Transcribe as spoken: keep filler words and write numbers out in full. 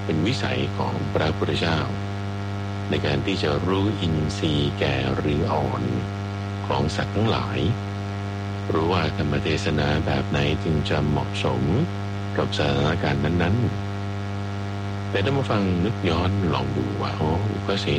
เป็นวิสัยของพระพุทธเจ้าในการที่จะรู้อินทรีย์แก่หรืออ่อนของสัตว์ทั้งหลายรู้ว่าธรรมเทศนาแบบไหนจึงจะเหมาะสมกับสถานการณ์นั้นๆแต่ถ้ามาฟังนึกย้อนลองดูว่าโอ้พระเส